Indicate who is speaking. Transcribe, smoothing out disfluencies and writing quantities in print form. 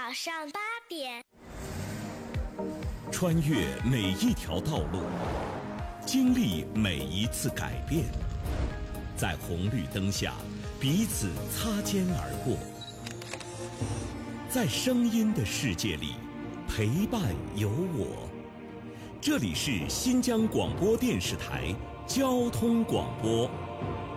Speaker 1: 早上8点，
Speaker 2: 穿越每一条道路，经历每一次改变，在红绿灯下彼此擦肩而过，在声音的世界里陪伴有我。这里是新疆广播电视台交通广播。